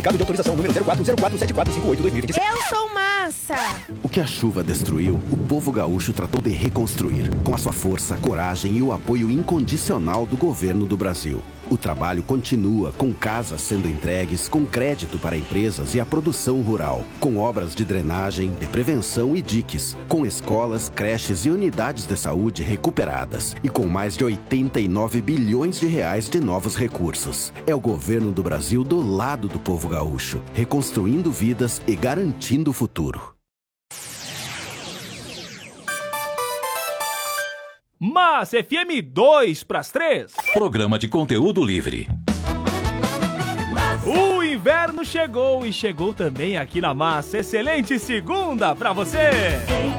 Cabo de autorização número 04047458-2026. Eu sou massa! O que a chuva destruiu, o povo gaúcho tratou de reconstruir, com a sua força, coragem e o apoio incondicional do governo do Brasil. O trabalho continua, com casas sendo entregues, com crédito para empresas e a produção rural, com obras de drenagem, de prevenção e diques, com escolas, creches e unidades de saúde recuperadas e com mais de 89 bilhões de reais de novos recursos. É o governo do Brasil do lado do povo gaúcho, reconstruindo vidas e garantindo o futuro. Mas FM 2 para as 3. Programa de conteúdo livre. O inverno chegou e chegou também aqui na Massa. Excelente segunda para você!